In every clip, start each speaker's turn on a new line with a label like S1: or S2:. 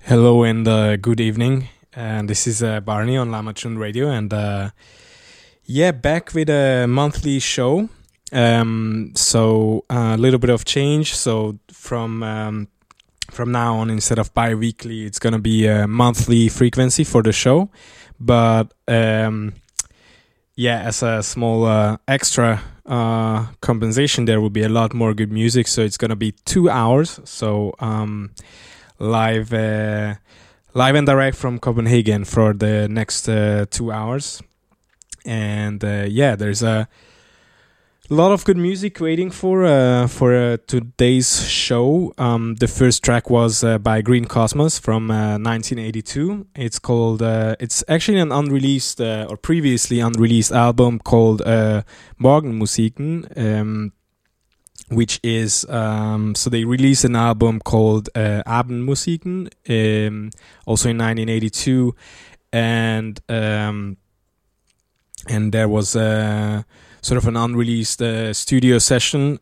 S1: Hello and good evening. And this is Barney on Lamachun Radio, and back with a monthly show. So a little bit of change. So from now on, instead of bi-weekly, it's gonna be a monthly frequency for the show. But as a small extra compensation, there will be a lot more good music. So it's gonna be 2 hours. So live and direct from Copenhagen for the next 2 hours. And there's a lot of good music waiting for today's show. The first track was by Green Cosmos from 1982. It's called it's actually an unreleased or previously unreleased album called Morgenmusiken, which is so they released an album called Abendmusiken, also in 1982, and there was sort of an unreleased studio session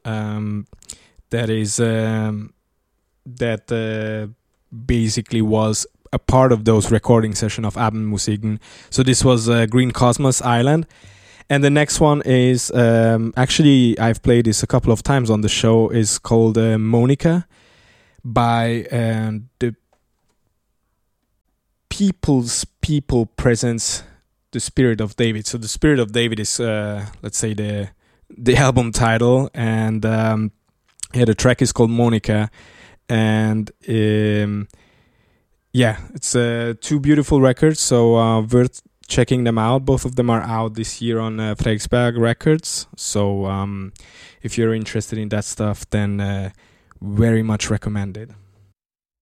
S1: that basically was a part of those recording session of Abendmusiken. So this was Green Cosmos Island. And the next one is, actually, I've played this a couple of times on the show, is called Monica by the People Presents the Spirit of David. So the Spirit of David is, let's say, the album title. And the track is called Monica. And it's two beautiful records, so worth checking them out. Both of them are out this year on Fredriksberg Records. So if you're interested in that stuff, then very much recommended.